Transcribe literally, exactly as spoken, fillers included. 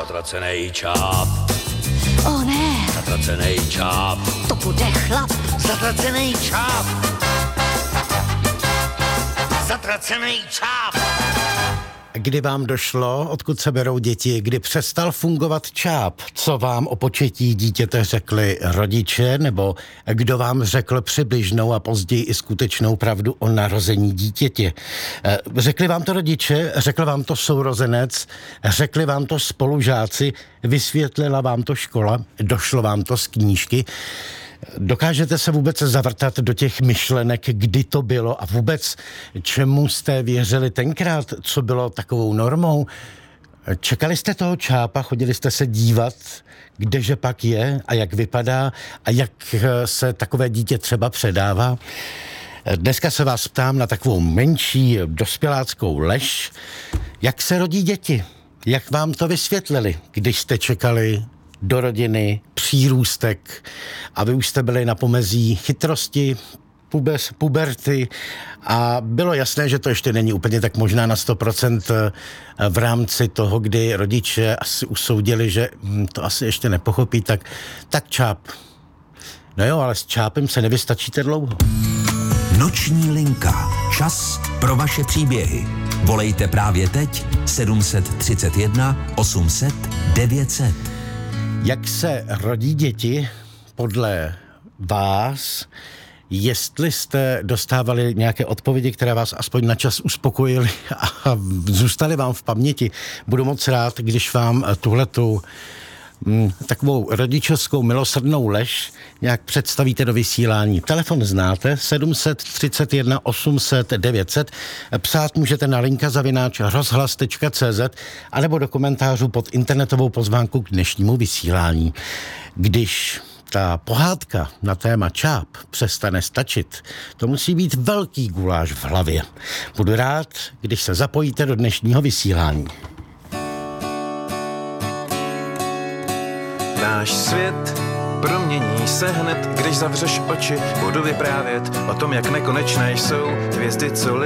Zatracenej čáp. O ne, Zatracenej čáp. to bude chlap. Zatracenej čáp. Zatracenej čáp. Kdy vám došlo, odkud se berou děti, kdy přestal fungovat čáp? Co vám o početí dítěte řekli rodiče, nebo kdo vám řekl přibližnou a později i skutečnou pravdu o narození dítěti? Řekli vám to rodiče, řekl vám to sourozenec, řekli vám to spolužáci, vysvětlila vám to škola, došlo vám to z knížky? Dokážete se vůbec zavrtat do těch myšlenek, kdy to bylo a vůbec čemu jste věřili tenkrát, co bylo takovou normou? Čekali jste toho čápa, chodili jste se dívat, kdeže pak je a jak vypadá a jak se takové dítě třeba předává? Dneska se vás ptám na takovou menší dospěláckou lež. Jak se rodí děti? Jak vám to vysvětlili, když jste čekali do rodiny, přírůstek a vy už jste byli na pomezí chytrosti, pubes, puberty a bylo jasné, že to ještě není úplně tak možná na sto procent v rámci toho, kdy rodiče asi usoudili, že to asi ještě nepochopí, tak, tak čáp. No jo, ale s čápem se nevystačíte dlouho. Noční linka. Čas pro vaše příběhy. Volejte právě teď sedm set třicet jedna osm set devět set. Jak se rodí děti podle vás? Jestli jste dostávali nějaké odpovědi, které vás aspoň na čas uspokojily a zůstaly vám v paměti, budu moc rád, když vám tuhletu mm, takovou rodičovskou milosrdnou lež nějak představíte do vysílání. Telefon znáte, sedm set třicet jedna osm set devět set. Psát můžete na linka zavináč rozhlas tečka cé zet anebo do komentářů pod internetovou pozvánku k dnešnímu vysílání. Když ta pohádka na téma čáp přestane stačit, to musí být velký guláš v hlavě. Budu rád, když se zapojíte do dnešního vysílání. Náš svět promění se hned, když zavřeš oči. Budu vyprávět o tom, jak nekonečné jsou hvězdy, co